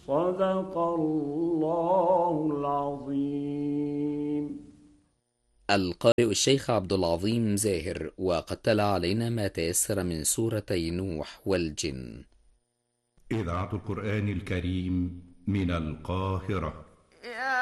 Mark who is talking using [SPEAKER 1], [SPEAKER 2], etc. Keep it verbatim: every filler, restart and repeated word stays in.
[SPEAKER 1] صدق الله العظيم.
[SPEAKER 2] القارئ الشيخ عبد العظيم زاهر، وقد تلا علينا ما تيسر من سورتي نوح والجن.
[SPEAKER 3] إذاعة القرآن الكريم من القاهرة.